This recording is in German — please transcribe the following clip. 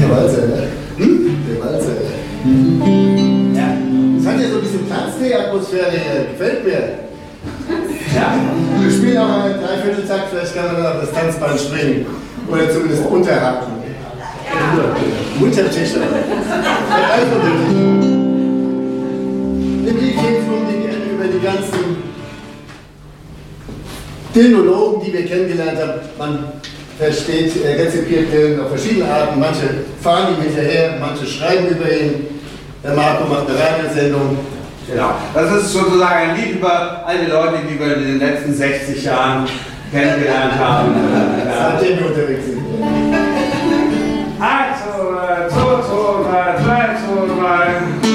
Der Walzer, ne? Der Walzer. Ja. Das hat ja so ein bisschen Tanztee-Atmosphäre hier. Gefällt mir. Ja. Wir spielen auch einen Dreivierteltakt, vielleicht kann man dann auf das Tanzband springen. Oder zumindest unterhaken. Untertisch. Im Lied geht es über die ganzen Dilnologen, die wir kennengelernt haben. Man versteht, rezipiert Dylan auf verschiedene Arten. Manche fahren ihm hinterher, manche schreiben über ihn. Der Marco macht eine Radiosendung. Genau. Das ist sozusagen ein Lied über all die Leute, die wir in den letzten 60 Jahren kennengelernt haben. Seitdem wir unterwegs sind.